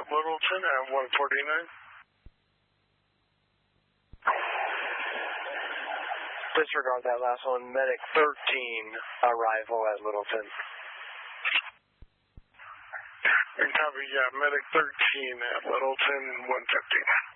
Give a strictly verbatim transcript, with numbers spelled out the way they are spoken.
Littleton at one forty-nine. Disregard that last one. Medic thirteen, arrival at Littleton. And copy, yeah, Medic thirteen at Littleton, one fifty.